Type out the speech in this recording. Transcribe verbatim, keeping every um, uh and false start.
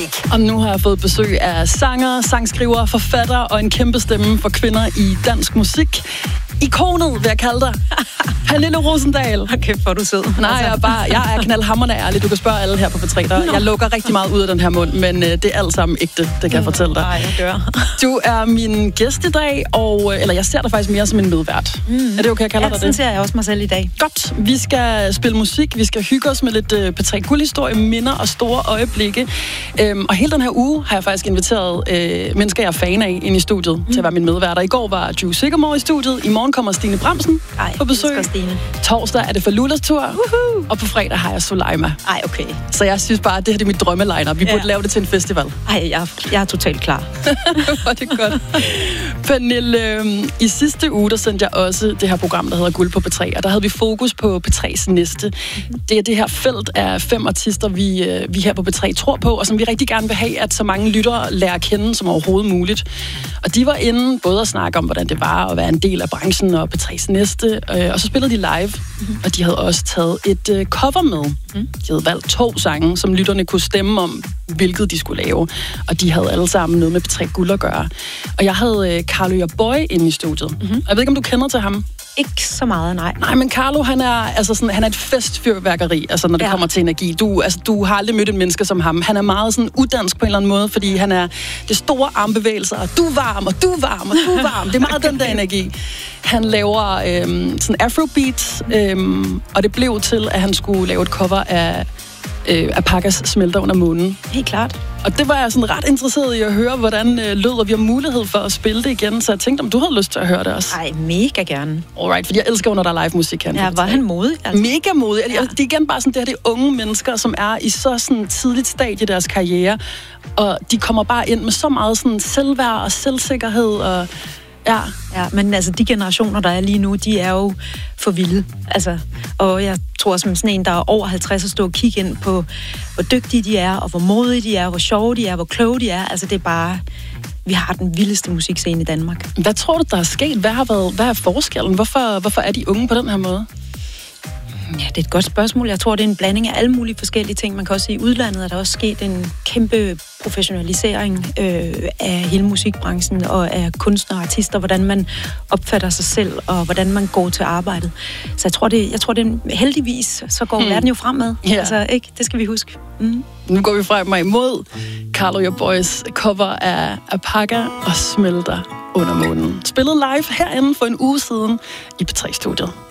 Og nu har jeg fået besøg af sanger, sangskriver, forfatter og en kæmpe stemme for kvinder i dansk musik. Ikonet, vil jeg kalde dig. Pernille Rosendahl. Okay, hvor du sød. Nej, jeg er, bare, jeg er knaldhamrende ærlig. Du kan spørge alle her på P tre. Der. Jeg lukker rigtig meget ud af den her mund, men øh, det er alt sammen ægte, det kan jeg fortælle dig. Nej, jeg gør. Du er min gæst i dag, og, eller jeg ser dig faktisk mere som en medvært. Mm. Er det okay, jeg kalder ja, dig det? Ja, sådan ser jeg også mig selv i dag. Godt. Vi skal spille musik, vi skal hygge os med lidt øh, P tre guldhistorie, minder og store øjeblikke. Øhm, og hele den her uge har jeg faktisk inviteret øh, mennesker, jeg er fan af, ind i studiet mm. til at være min medværter. I går var Drew Sigamore i studiet, i morgen kommer Stine Bramsen Ej, på besøg. Stine. Torsdag er det for Lulas tur, uh-huh. og på fredag har jeg Soleima. Ej, okay. Så jeg synes bare, at det her det er mit drømmeliner. Vi ja. burde lave det til en festival. Ej, jeg, jeg er totalt klar. Hvor det er godt. Pernille, øh, i sidste uge, der sendte jeg også det her program, der hedder Guld på P tre, og der havde vi fokus på P tre's næste. Mm-hmm. Det er det her felt af fem artister, vi, øh, vi her på P tre tror på, og som vi rigtig gerne vil have, at så mange lyttere lærer at kende som overhovedet muligt. Og de var inde både at snakke om, hvordan det var at være en del af branchen og P tre's næste, øh, og så spillede de live, mm-hmm. og de havde også taget et øh, cover med. Mm. De havde valgt to sange, som lytterne kunne stemme om, hvilket de skulle lave, og de havde alle sammen noget med P tre Guld at gøre. Og jeg havde øh, Carlo Jaboy inde i studiet. Mm-hmm. Jeg ved ikke, om du kender til ham? Ikke så meget, nej. Nej, men Carlo, han er, altså sådan, han er et festfyrværkeri, altså når det ja. kommer til energi. Du, altså, du har aldrig mødt en menneske som ham. Han er meget sådan udansk på en eller anden måde, fordi han er det store armbevægelser, og du er varm, og du er varm, og du er varm. Det er meget den der energi. Han laver øhm, sådan afrobeats, øhm, og det blev til, at han skulle lave et cover af øh, Apagas Smelter under månen. Helt klart. Og det var jeg sådan ret interesseret i at høre, hvordan øh, lød, og vi har mulighed for at spille det igen. Så jeg tænkte, om du havde lyst til at høre det også. Ej, mega gerne. Alright, fordi jeg elsker, når der er live musik. Ja, var han modig? Altså. Mega modig. Ja. Det er igen bare sådan, det her, det er unge mennesker, som er i så sådan tidligt stadie i deres karriere. Og de kommer bare ind med så meget sådan selvværd og selvsikkerhed og... Ja. ja, men altså de generationer, der er lige nu, de er jo for vilde. Altså, og jeg tror, som sådan en, der er over halvtreds, at stå og kigge ind på, hvor dygtige de er, og hvor modige de er, hvor sjove de er, hvor kloge de er. Altså det er bare... Vi har den vildeste musikscene i Danmark. Hvad tror du, der er sket? Hvad har været, hvad er forskellen? Hvorfor, hvorfor er de unge på den her måde? Ja, det er et godt spørgsmål. Jeg tror, det er en blanding af alle mulige forskellige ting. Man kan også sige, at i udlandet er der også sket en kæmpe professionalisering øh, af hele musikbranchen og af kunstnere og artister, hvordan man opfatter sig selv og hvordan man går til arbejdet. Så jeg tror, det, jeg tror, det er heldigvis, så går hmm. verden jo fremad. Yeah. Altså, ikke? Det skal vi huske. Mm. Nu går vi frem imod Carlo Jaboys cover af Apaga og Smelter under månen. Spillet live herinde for en uge siden i P tre-studiet.